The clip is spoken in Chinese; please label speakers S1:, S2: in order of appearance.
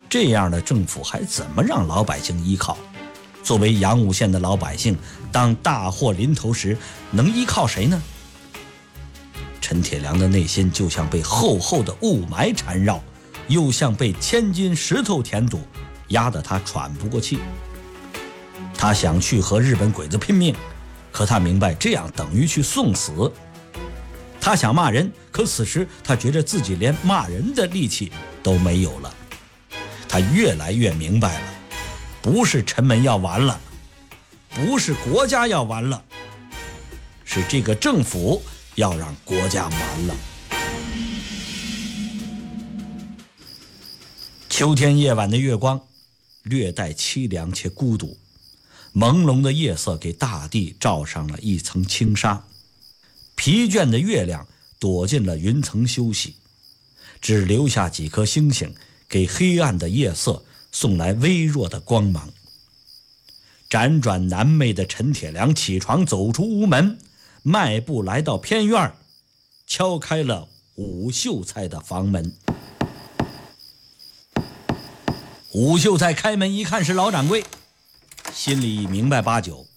S1: 这样的政府还怎么让老百姓依靠？作为阳武县的老百姓，当大祸临头时，能依靠谁呢？陈铁良的内心就像被厚厚的雾霾缠绕，又像被千斤石头填堵，压得他喘不过气。他想去和日本鬼子拼命，可他明白这样等于去送死。他想骂人，可此时他觉得自己连骂人的力气都没有了。他越来越明白了，不是陈门要完了，不是国家要完了，是这个政府要让国家完了。秋天夜晚的月光略带凄凉且孤独，朦胧的夜色给大地罩上了一层轻纱，疲倦的月亮躲进了云层休息，只留下几颗星星给黑暗的夜色送来微弱的光芒。辗转难寐的陈铁良起床走出屋门，迈步来到偏院，敲开了武秀才的房门。武秀才开门一看是老掌柜，心里明白八九，